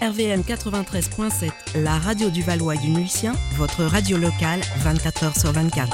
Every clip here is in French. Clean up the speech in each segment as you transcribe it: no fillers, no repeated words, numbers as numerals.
RVM 93.7, la radio du Valois et du Mulsien, votre radio locale 24h sur 24.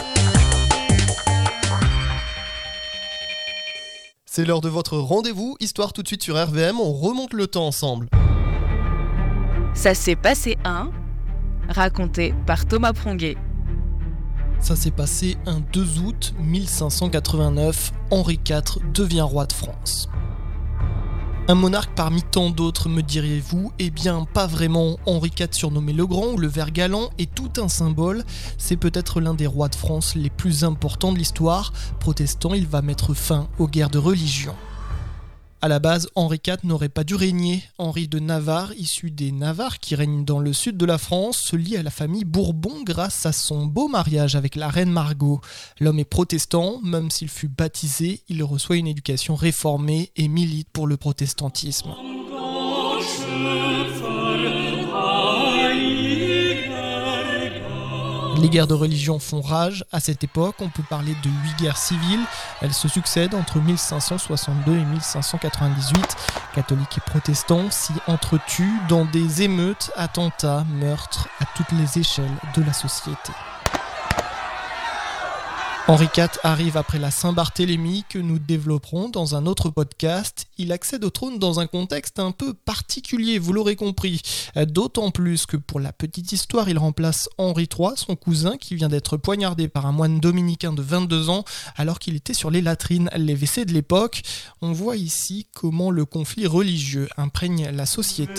C'est l'heure de votre rendez-vous, Histoire tout de suite sur RVM, on remonte le temps ensemble. Ça s'est passé raconté par Thomas Pronguet. Ça s'est passé un 2 août 1589, Henri IV devient roi de France. Un monarque parmi tant d'autres, me diriez-vous ? Eh bien, pas vraiment. Henri IV, surnommé le Grand ou le Vert galant, est tout un symbole. C'est peut-être l'un des rois de France les plus importants de l'histoire. Protestant, il va mettre fin aux guerres de religion. À la base, Henri IV n'aurait pas dû régner. Henri de Navarre, issu des Navarres qui règnent dans le sud de la France, se lie à la famille Bourbon grâce à son beau mariage avec la reine Margot. L'homme est protestant, même s'il fut baptisé, il reçoit une éducation réformée et milite pour le protestantisme. Les guerres de religion font rage. À cette époque, on peut parler de 8 guerres civiles. Elles se succèdent entre 1562 et 1598. Catholiques et protestants s'y entretuent dans des émeutes, attentats, meurtres à toutes les échelles de la société. Henri IV arrive après la Saint-Barthélemy que nous développerons dans un autre podcast. Il accède au trône dans un contexte un peu particulier, vous l'aurez compris. D'autant plus que pour la petite histoire, il remplace Henri III, son cousin, qui vient d'être poignardé par un moine dominicain de 22 ans alors qu'il était sur les latrines, les WC de l'époque. On voit ici comment le conflit religieux imprègne la société.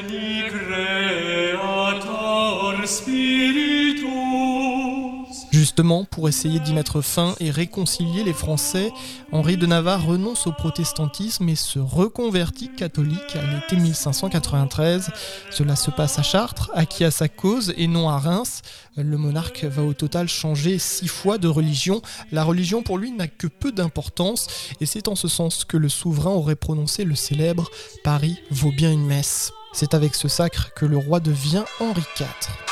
Justement, pour essayer d'y mettre fin et réconcilier les Français, Henri de Navarre renonce au protestantisme et se reconvertit catholique à l'été 1593. Cela se passe à Chartres, acquis à sa cause et non à Reims. Le monarque va au total changer 6 fois de religion. La religion pour lui n'a que peu d'importance et c'est en ce sens que le souverain aurait prononcé le célèbre « Paris vaut bien une messe ». C'est avec ce sacre que le roi devient Henri IV.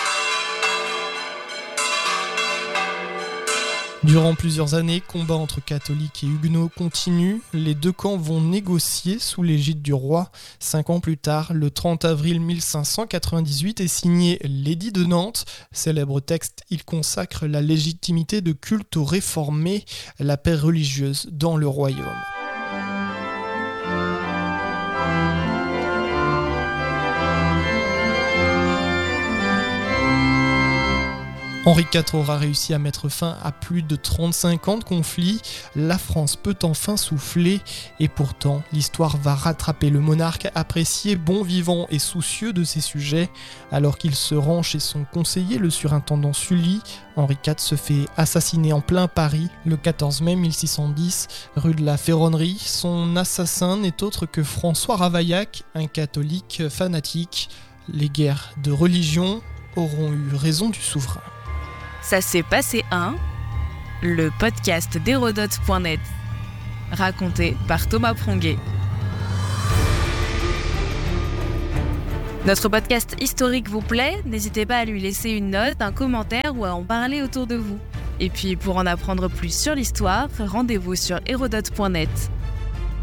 Durant plusieurs années, combats entre catholiques et huguenots continuent. Les deux camps vont négocier sous l'égide du roi. 5 ans plus tard, le 30 avril 1598 est signé l'édit de Nantes. Célèbre texte, il consacre la légitimité de culte aux réformés, la paix religieuse dans le royaume. Henri IV aura réussi à mettre fin à plus de 35 ans de conflit. La France peut enfin souffler et pourtant l'histoire va rattraper le monarque apprécié, bon vivant et soucieux de ses sujets. Alors qu'il se rend chez son conseiller, le surintendant Sully, Henri IV se fait assassiner en plein Paris le 14 mai 1610, rue de la Ferronnerie. Son assassin n'est autre que François Ravaillac, un catholique fanatique. Les guerres de religion auront eu raison du souverain. Ça s'est passé le podcast d'Hérodote.net, raconté par Thomas Pronguet. Notre podcast historique vous plaît ? N'hésitez pas à lui laisser une note, un commentaire ou à en parler autour de vous. Et puis pour en apprendre plus sur l'histoire, rendez-vous sur Hérodote.net.